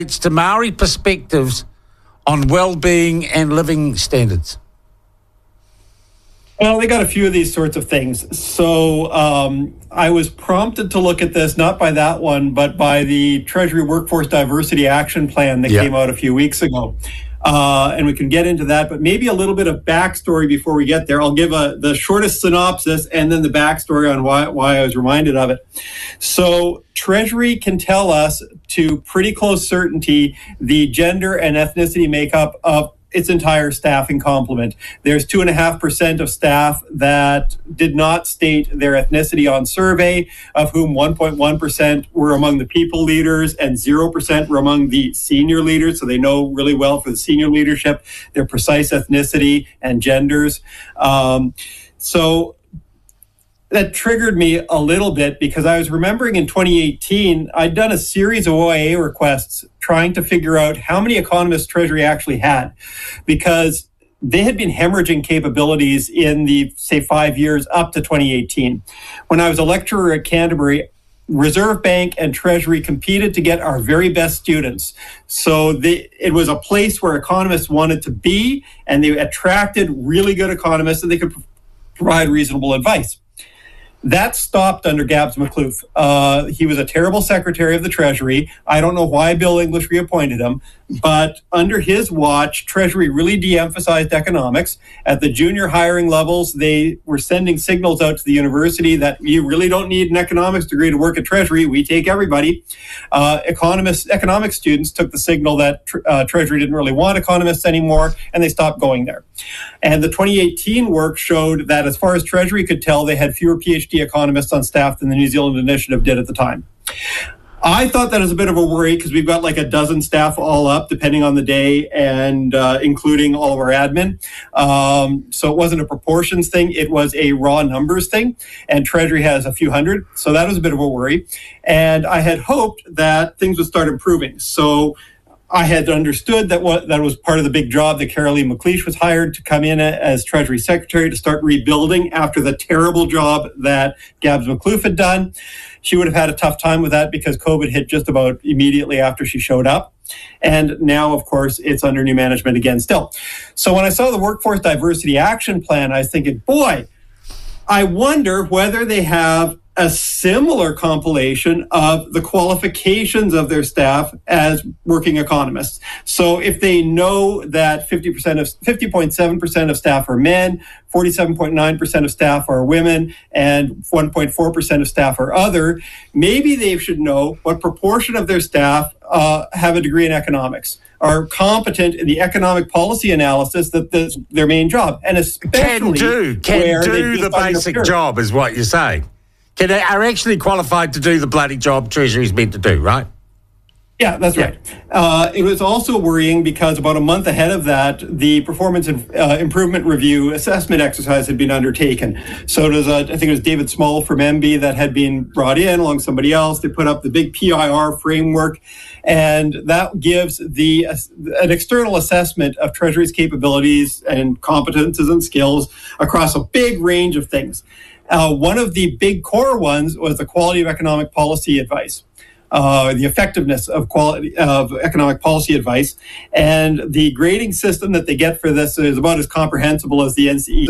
It's to Maori perspectives on well-being and living standards? Well, they got a few of these sorts of things. So I was prompted to look at this, not by that one, but by the Treasury Workforce Diversity Action Plan that came out a few weeks ago. And we can get into that, but maybe a little bit of backstory before we get there. I'll give the shortest synopsis and then the backstory on why I was reminded of it. So Treasury can tell us to pretty close certainty the gender and ethnicity makeup of its entire staffing complement. There's 2.5% of staff that did not state their ethnicity on survey, of whom 1.1% were among the people leaders and 0% were among the senior leaders. So they know really well for the senior leadership their precise ethnicity and genders. So that triggered me a little bit because I was remembering in 2018, I'd done a series of OIA requests trying to figure out how many economists Treasury actually had, because they had been hemorrhaging capabilities in the, say, 5 years up to 2018. When I was a lecturer at Canterbury, Reserve Bank and Treasury competed to get our very best students. So it was a place where economists wanted to be, and they attracted really good economists and they could provide reasonable advice. That stopped under Gabs McLoof. He was a terrible secretary of the Treasury. I don't know why Bill English reappointed him, but under his watch, Treasury really de-emphasized economics. At the junior hiring levels, they were sending signals out to the university that you really don't need an economics degree to work at Treasury. We take everybody. Economic students took the signal that Treasury didn't really want economists anymore, and they stopped going there. And the 2018 work showed that as far as Treasury could tell, they had fewer PhD economists on staff than the New Zealand Initiative did at the time. I thought that was a bit of a worry because we've got like a dozen staff all up, depending on the day, and including all of our admin. So it wasn't a proportions thing. It was a raw numbers thing. And Treasury has a few hundred. So that was a bit of a worry. And I had hoped that things would start improving. So I had understood that that was part of the big job that Caroline McLeish was hired to come in as Treasury Secretary to start rebuilding after the terrible job that Gabs McLoof had done. She would have had a tough time with that because COVID hit just about immediately after she showed up. And now, of course, it's under new management again still. So when I saw the Workforce Diversity Action Plan, I was thinking, boy, I wonder whether they have a similar compilation of the qualifications of their staff as working economists. So if they know that 50.7% of staff are men, 47.9% of staff are women, and 1.4% of staff are other, maybe they should know what proportion of their staff have a degree in economics, are competent in the economic policy analysis that's their main job, and especially can do the basic job is what you're saying. Are actually qualified to do the bloody job Treasury's meant to do, right? Yeah, that's right. It was also worrying because about a month ahead of that, the performance improvement review assessment exercise had been undertaken. So it was, I think it was David Small from MB that had been brought in along somebody else. They put up the big PIR framework, and that gives an external assessment of Treasury's capabilities and competences and skills across a big range of things. One of the big core ones was the quality of economic policy advice, the effectiveness of economic policy advice, and the grading system that they get for this is about as comprehensible as the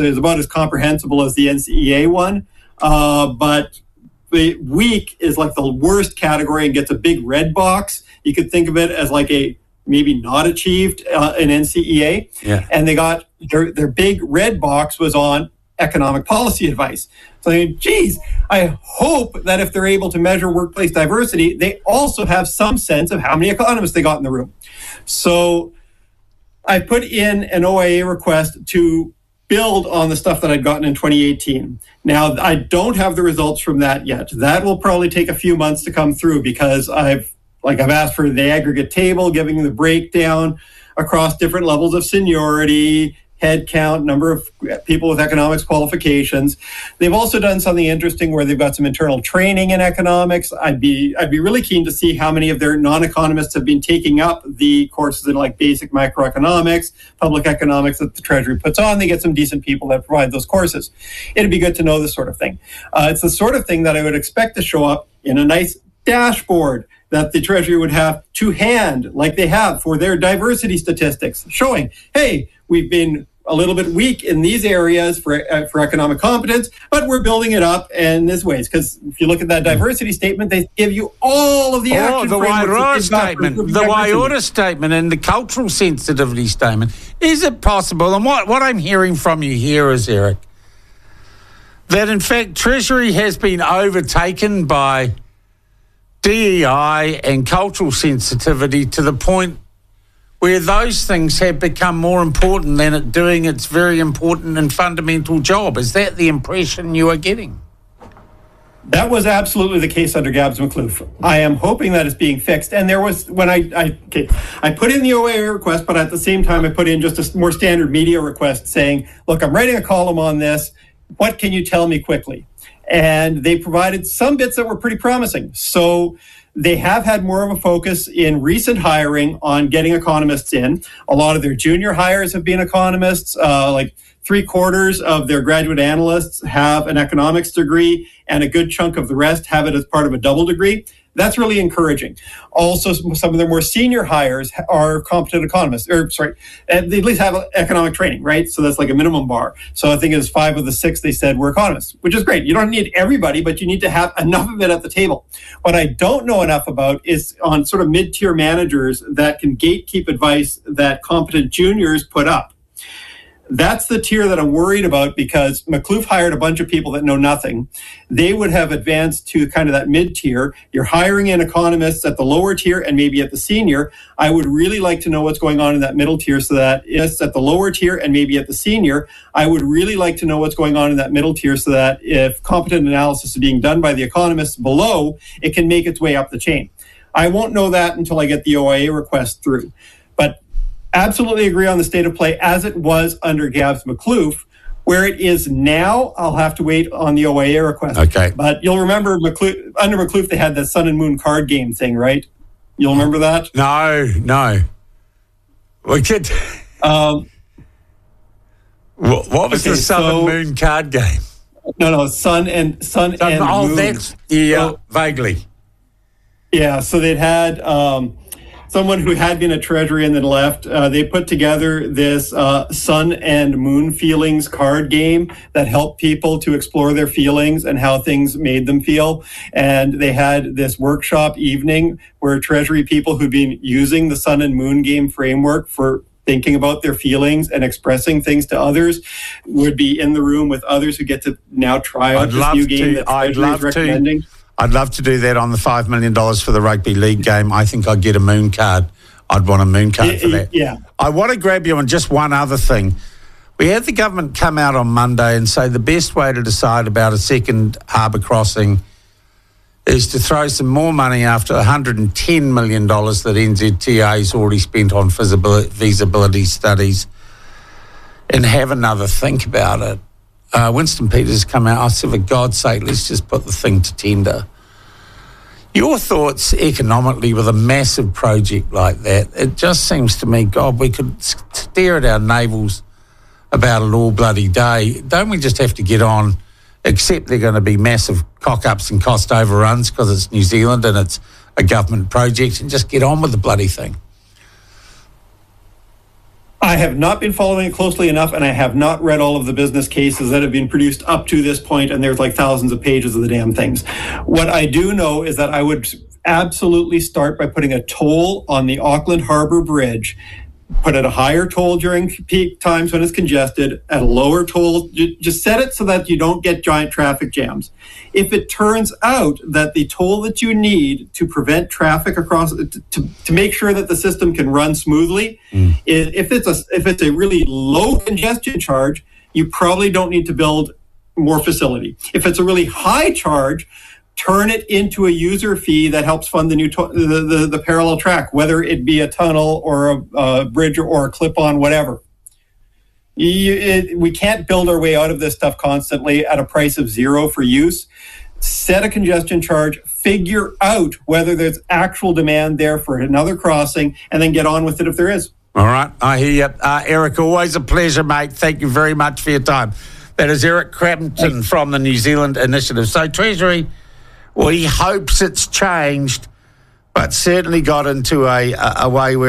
NCEA one, but the weak is like the worst category and gets a big red box. You could think of it as like a maybe not achieved in NCEA, and they got their big red box was on economic policy advice. So, geez, I hope that if they're able to measure workplace diversity, they also have some sense of how many economists they got in the room. So I put in an OIA request to build on the stuff that I'd gotten in 2018. Now, I don't have the results from that yet. That will probably take a few months to come through because I've asked for the aggregate table, giving the breakdown across different levels of seniority, head count, number of people with economics qualifications. They've also done something interesting where they've got some internal training in economics. I'd be really keen to see how many of their non-economists have been taking up the courses in like basic microeconomics, public economics that the Treasury puts on. They get some decent people that provide those courses. It'd be good to know this sort of thing. It's the sort of thing that I would expect to show up in a nice dashboard that the Treasury would have to hand, like they have for their diversity statistics, showing, hey, we've been a little bit weak in these areas for economic competence, but we're building it up in these ways. Because if you look at that diversity statement, they give you all of the action frameworks. The Waiora statement and the cultural sensitivity statement. Is it possible, and what I'm hearing from you here is, Eric, that in fact Treasury has been overtaken by DEI and cultural sensitivity to the point where those things have become more important than it doing its very important and fundamental job? Is that the impression you are getting? That was absolutely the case under Gabs McLoof. I am hoping that it's being fixed. And there was, when I put in the OAA request, but at the same time, I put in just a more standard media request saying, look, I'm writing a column on this. What can you tell me quickly? And they provided some bits that were pretty promising. So they have had more of a focus in recent hiring on getting economists in. A lot of their junior hires have been economists. Like 3/4 of their graduate analysts have an economics degree, and a good chunk of the rest have it as part of a double degree. That's really encouraging. Also, some of their more senior hires are competent economists, they at least have economic training, right? So that's like a minimum bar. So I think it was 5 of the 6 they said were economists, which is great. You don't need everybody, but you need to have enough of it at the table. What I don't know enough about is on sort of mid-tier managers that can gatekeep advice that competent juniors put up. That's the tier that I'm worried about, because McLoof hired a bunch of people that know nothing. They would have advanced to kind of that mid-tier. You're hiring in economists at the lower tier and maybe at the senior. I would really like to know what's going on in that middle tier, so that it's at the lower tier and maybe at the senior. I would really like to know what's going on in that middle tier, so that if competent analysis is being done by the economists below, it can make its way up the chain. I won't know that until I get the OIA request through. But absolutely agree on the state of play as it was under Gabs McLoof. Where it is now, I'll have to wait on the OIA request. Okay. But you'll remember under McLoof, they had the Sun and Moon card game thing, right? You'll remember that? No. We could. What was the Sun and Moon card game? No, Sun and Moon. That's vaguely. Yeah, so they'd had someone who had been at Treasury and then left. They put together this Sun and Moon feelings card game that helped people to explore their feelings and how things made them feel. And they had this workshop evening where Treasury people who'd been using the Sun and Moon game framework for thinking about their feelings and expressing things to others would be in the room with others who get to now try out this new game that Treasury is recommending. I'd love to do that on the $5 million for the rugby league game. I think I'd get a moon card. I'd want a moon card for that. Yeah. I want to grab you on just one other thing. We had the government come out on Monday and say the best way to decide about a second harbour crossing is to throw some more money after $110 million that NZTA's already spent on feasibility studies and have another think about it. Winston Peters come out. I said, for God's sake, let's just put the thing to tender. Your thoughts economically with a massive project like that? It just seems to me, God, we could stare at our navels about it all bloody day. Don't we just have to get on, accept there are going to be massive cock-ups and cost overruns because it's New Zealand and it's a government project, and just get on with the bloody thing? I have not been following it closely enough, and I have not read all of the business cases that have been produced up to this point, and there's like thousands of pages of the damn things. What I do know is that I would absolutely start by putting a toll on the Auckland Harbour Bridge, put at a higher toll during peak times when it's congested, at a lower toll. Just set it so that you don't get giant traffic jams. If it turns out that the toll that you need to prevent traffic across, to make sure that the system can run smoothly, if it's a really low congestion charge, you probably don't need to build more facility. If it's a really high charge, turn it into a user fee that helps fund the new the parallel track, whether it be a tunnel or a bridge or a clip-on, whatever. We can't build our way out of this stuff constantly at a price of zero for use. Set a congestion charge, figure out whether there's actual demand there for another crossing, and then get on with it if there is. All right, I hear you. Eric, always a pleasure, mate. Thank you very much for your time. That is Eric Crampton from the New Zealand Initiative. So Treasury, well, he hopes it's changed, but certainly got into a way where